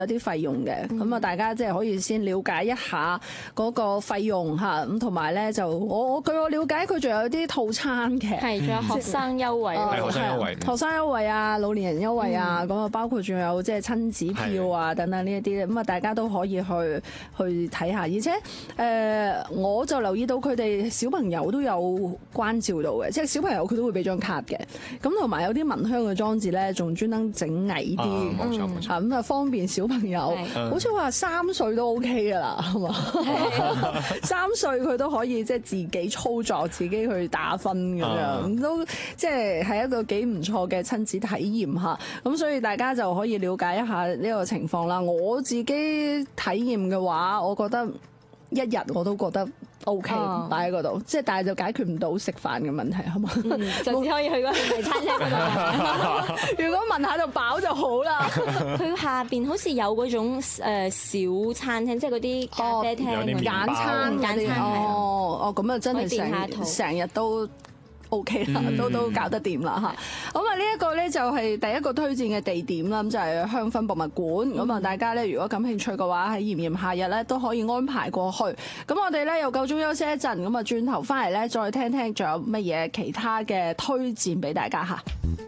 有啲費用嘅，咁啊大家即係可以先了解一下嗰個費用嚇，咁同埋咧就我據我了解佢仲有啲套餐嘅， 係仲有學生優惠， 係學生優惠， 學生優惠啊，老年人優惠啊，咁啊包括仲有即係親子票啊等等呢一啲，咁啊大家都可以去睇下，而且我就留意到佢哋小朋友都有關照到嘅，即係小朋友佢都會俾張卡嘅，咁同埋有啲蚊香嘅裝置咧，仲專登整矮啲， 冇錯冇錯， 咁啊方便小朋友，好似話3歲都 OK 噶啦，係嘛？3歲佢都可以即係自己操作，自己去打分咁樣，都即係係一個幾唔錯嘅親子體驗嚇。咁所以大家就可以了解一下呢個情況啦。我自己體驗嘅話，我覺得一日我都覺得 OK 擺喺嗰度，即係但係就解決唔到食飯嘅問題，係嘛？ 就只可以去嗰個餐廳嗰度。 如果問下就飽就好啦。 佢下邊好似有嗰種小餐廳，即係嗰啲咖啡廳、 簡餐嗰啲。哦，咁啊真係成日都 OK 啦，都搞得掂啦嚇。咁啊呢一個咧就係第一個推薦嘅地點啦，咁就係香薰博物館。咁啊大家咧如果感興趣嘅話，喺炎炎夏日咧都可以安排過去。咁我哋咧又夠鐘休息一陣，咁啊轉頭翻嚟咧再聽聽仲有乜嘢其他嘅推薦俾大家嚇。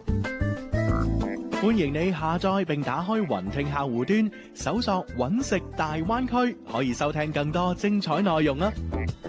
歡迎你下載並打開雲聽客戶端，搜索揾食大灣區，可以收聽更多精彩內容啊！